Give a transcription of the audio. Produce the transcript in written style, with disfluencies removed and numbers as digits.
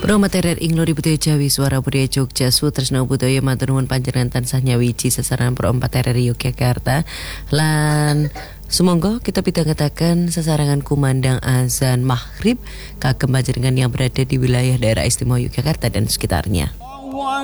Pro materer ing lori budaya Jawi suara budaya Jogja Sutresna budaya matur nuwun panjenengan tansah nyawiji sasaran pro materer Yogyakarta lan sumangga kita pidhangetaken sesarangan kumandang azan maghrib kagem panjenengan yang berada di wilayah daerah istimewa Yogyakarta dan sekitarnya.